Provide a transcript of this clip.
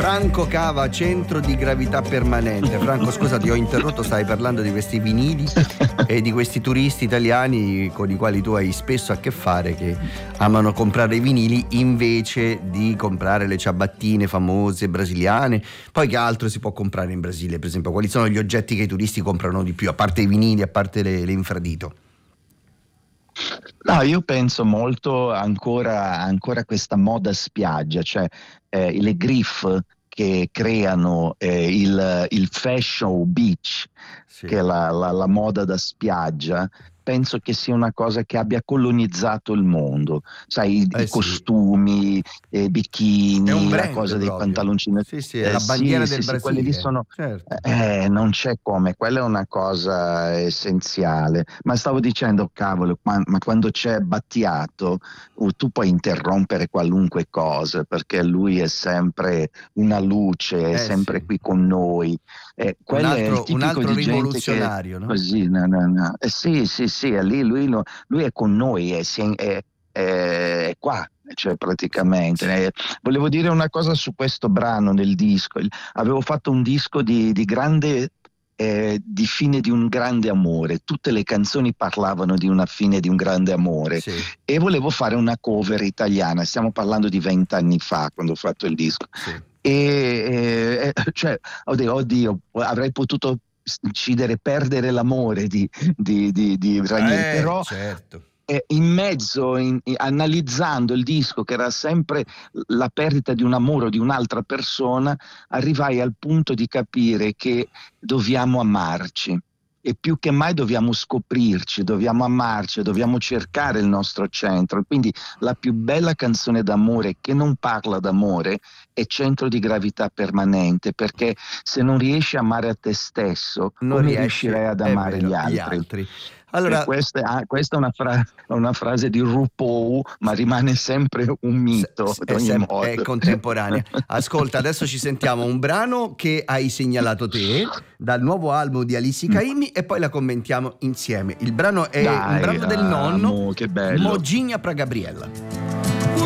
Franco Cava, centro di gravità permanente. Franco, scusa, ti ho interrotto, stavi parlando di questi vinili e di questi turisti italiani con i quali tu hai spesso a che fare, che amano comprare i vinili invece di comprare le ciabattine famose brasiliane. Poi che altro si può comprare in Brasile, per esempio? Quali sono gli oggetti che i turisti comprano di più, a parte i vinili, a parte le infradito? No, io penso molto ancora a questa moda spiaggia, cioè le griff che creano il fashion beach, che Sì. è la moda da spiaggia. Penso che sia una cosa che abbia colonizzato il mondo, sai, i Eh sì, costumi, è un bikini, la brand cosa dei proprio. pantaloncini. Sì, sì, è la bandiera Sì, del sì, sì, quelli lì Brasile, sono, certo. non c'è come, quella è una cosa essenziale. Ma stavo dicendo, cavolo, ma quando c'è Battiato, tu puoi interrompere qualunque cosa, perché lui è sempre una luce, è sempre Sì, qui con noi. Quello è il un tipico altro di gente che rivoluzionario, no? così, no, no, no. Sì, sì, sì, è lì, lui è con noi, è qua. Cioè, praticamente. Volevo dire una cosa su questo brano nel disco. Avevo fatto un disco di fine di un grande amore. Tutte le canzoni parlavano di una fine di un grande amore Sì, e volevo fare una cover italiana. Stiamo parlando di 20 anni fa, quando ho fatto il disco. sì. Cioè, oddio, avrei potuto incidere, perdere l'amore di Ranieri, però Certo. in mezzo, analizzando il disco, che era sempre la perdita di un amore o di un'altra persona, arrivai al punto di capire che dobbiamo amarci. E più che mai dobbiamo scoprirci, dobbiamo amarci, dobbiamo cercare il nostro centro. Quindi la più bella canzone d'amore che non parla d'amore è Centro di gravità permanente, perché se non riesci a amare a te stesso, Non come riesci, riuscirai ad è amare gli vero, gli altri? altri. E Allora, questa è una frase di RuPaul, ma rimane sempre un mito ad ogni è modo. contemporanea. Ascolta, adesso ci sentiamo un brano che hai segnalato te dal nuovo album di Alissi Caimmi e poi la commentiamo insieme. Il brano è un Dai, brano del nonno, che bello. Mogigna pra Gabriella.